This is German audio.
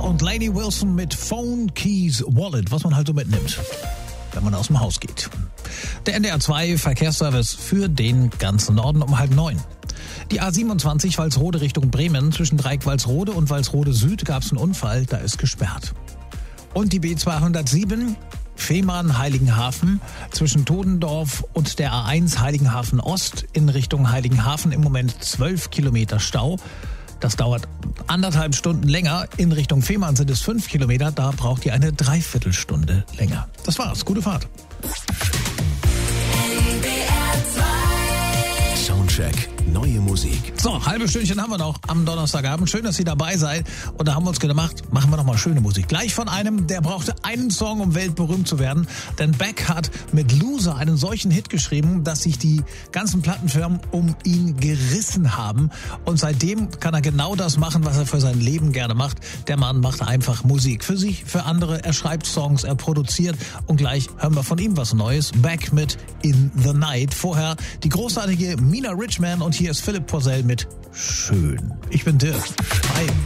und Lady Wilson mit Phone, Keys, Wallet, was man halt so mitnimmt, wenn man aus dem Haus geht. Der NDR 2 Verkehrsservice für den ganzen Norden um 8:30. Die A27 Walsrode Richtung Bremen, zwischen Dreieck Walsrode und Walsrode Süd gab es einen Unfall, da ist gesperrt. Und die B207 Fehmarn-Heiligenhafen zwischen Todendorf und der A1 Heiligenhafen Ost in Richtung Heiligenhafen im Moment 12 Kilometer Stau. Das dauert 1,5 Stunden länger. In Richtung Fehmarn sind es 5 Kilometer. Da braucht ihr eine Dreiviertelstunde länger. Das war's. Gute Fahrt. Soundcheck. Neue Musik. So, halbe Stündchen haben wir noch am Donnerstagabend. Schön, dass ihr dabei seid. Und da haben wir uns gedacht, machen wir noch mal schöne Musik. Gleich von einem, der brauchte einen Song, um weltberühmt zu werden. Denn Beck hat mit Loser einen solchen Hit geschrieben, dass sich die ganzen Plattenfirmen um ihn gerissen haben. Und seitdem kann er genau das machen, was er für sein Leben gerne macht. Der Mann macht einfach Musik für sich, für andere. Er schreibt Songs, er produziert. Und gleich hören wir von ihm was Neues. Beck mit In the Night. Vorher die großartige Mina Richman und hier ist Philipp Porzell mit Schön. Ich bin Dirk. Hi.